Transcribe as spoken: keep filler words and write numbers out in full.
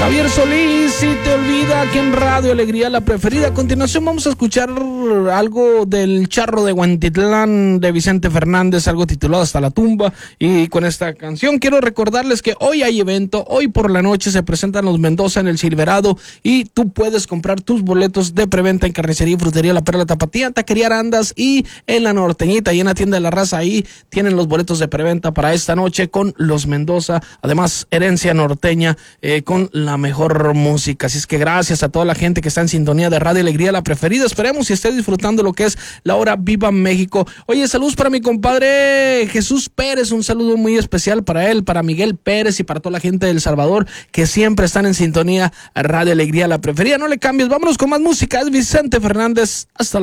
Javier Solís, si te olvida, aquí en Radio Alegría, la preferida. A continuación vamos a escuchar algo del Charro de Huentitlán de Vicente Fernández, algo titulado Hasta la tumba. Y con esta canción quiero recordarles que hoy hay evento, hoy por la noche se presentan los Mendoza en el Silverado y tú puedes comprar tus boletos de preventa en Carnicería y Frutería La Perla Tapatía, Taquería Arandas y en La Norteñita y en la Tienda de la Raza. Ahí tienen los boletos de preventa para esta noche con los Mendoza, además herencia norteña eh, con la mejor música. Así es que gracias a toda la gente que está en sintonía de Radio Alegría, la preferida. Esperemos y esté disfrutando lo que es la hora Viva México. Oye, saludos para mi compadre Jesús Pérez, un saludo muy especial para él, para Miguel Pérez y para toda la gente de El Salvador que siempre están en sintonía a Radio Alegría, la preferida. No le cambies, vámonos con más música. Es Vicente Fernández. Hasta la